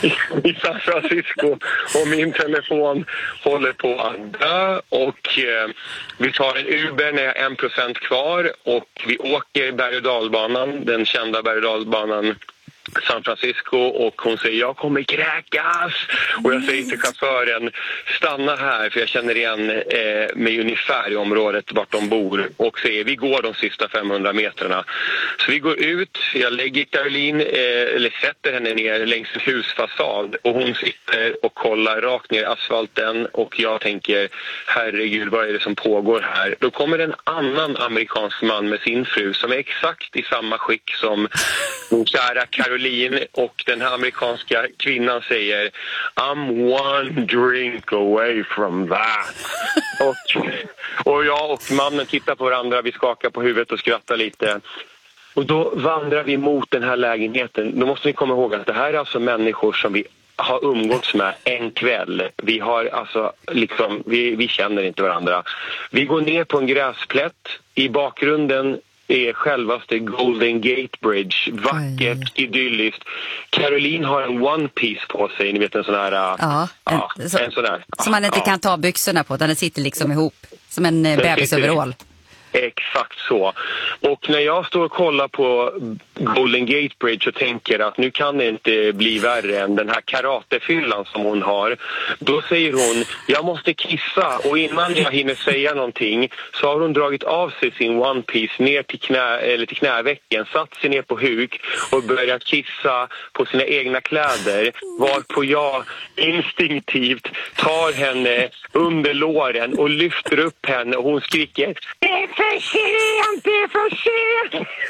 i San Francisco och min telefon håller på att dö och vi tar en Uber när jag är 1% kvar och vi åker berg- och dalbanan, den kända berg- och dalbanan San Francisco, och hon säger jag kommer kräkas och jag säger till chauffören stanna här för jag känner igen mig ungefär i området vart de bor och säger vi går de sista 500 meterna. Så vi går ut, jag lägger Caroline eller sätter henne ner längs en husfasad och hon sitter och kollar rakt ner i asfalten och jag tänker herregud vad är det som pågår här? Då kommer en annan amerikansk man med sin fru som är exakt i samma skick som min kära Caroline, och den här amerikanska kvinnan säger I'm one drink away from that. och jag och mannen tittar på varandra, vi skakar på huvudet och skrattar lite. Och då vandrar vi mot den här lägenheten. Då måste ni komma ihåg att det här är alltså människor som vi har umgåtts med en kväll. Vi har alltså liksom, vi känner inte varandra. Vi går ner på en gräsplätt. I bakgrunden är självaste Golden Gate Bridge. Vackert, idylliskt. Caroline har en one piece på sig. Ni vet en sån här... en sån här. Som man inte kan ta byxorna på. Den sitter liksom ihop. Som en bebisöverall. Exakt så. Och när jag står och kollar på Golden Gate Bridge och tänker att nu kan det inte bli värre än den här karatefyllan som hon har, då säger hon jag måste kissa, och innan jag hinner säga någonting så har hon dragit av sig sin one piece ner till knävecken, satt sig ner på huk och börjat kissa på sina egna kläder, varpå jag instinktivt tar henne under låren och lyfter upp henne och hon skriker det är för sent, det är för sent!